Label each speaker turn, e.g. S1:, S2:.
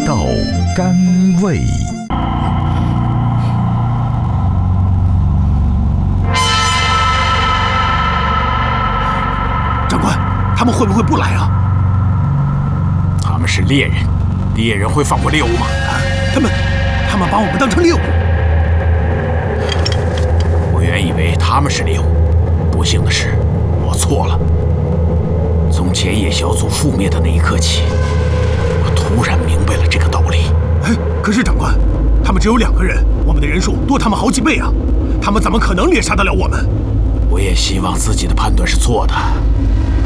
S1: 道甘味。
S2: 长官，他们会不会不来啊？
S3: 他们是猎人，猎人会放过猎物吗？
S2: 他们把我们当成猎物。
S3: 我原以为他们是猎物，不幸的是，我错了。从前野小组覆灭的那一刻起，我突然明白了这个道理。
S2: 可是长官，他们只有2个人，我们的人数多他们好几倍啊！他们怎么可能猎杀得了我们？
S3: 我也希望自己的判断是错的。